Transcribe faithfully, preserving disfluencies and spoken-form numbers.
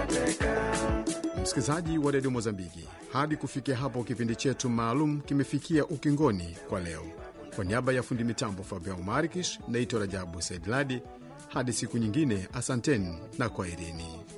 Msikilizaji wa redio Mozambiki, hadi kufikia hapo kipindi chetu maalum kimefikia ukingoni kwa leo. Kwa niaba ya fundi mitambo Fabian Marikish, naitwa Rajabu Saidladi. Hadi siku nyingine, asanteni na kwaherini.